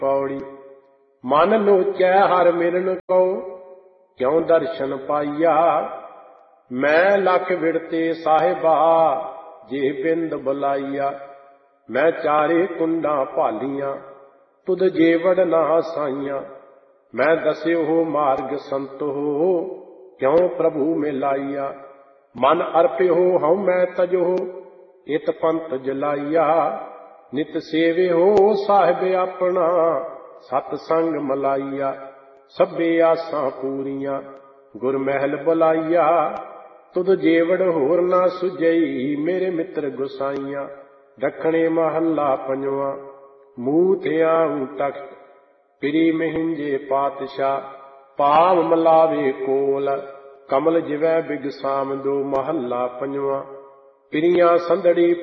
पौड़ी। मन लोचै हर मिलन को, क्यों दर्शन पाइया। मैं लख विड़ते साहिबा, जे बिंद बुलाइया। मैं चारे कुंडा भालियां, तुद जेवड़ ना साइया। मैं दस्यो हो मार्ग संत हो, क्यों प्रभु मिलाइया। मन अर्प्यो हूँ मैं तजो, इत पंथ जलाइया। नित सेवे हो साहिब अपना, सतसंग मलाइया। सभे आसां पूरियां, गुर महल बुलाइया। तुद जेवड़ होर ना सुझई, मेरे मित्र गुसाइया। दखणे महला पंजवां, मूत आऊं तख्त, पिरी महिंजे पातशाह। पाव मलावे कोल, कमल जिवै बिग साम दो। महला पंजवां, पिरियां संदड़ी